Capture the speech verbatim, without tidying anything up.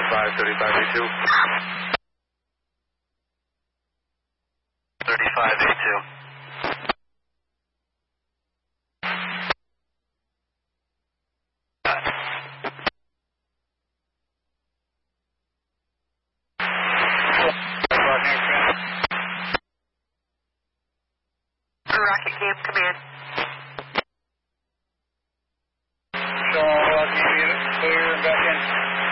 four five, thirty-five A two. thirty-five A two. Rocket Cam Command. Shaw, Rocket Unit, clear, back in.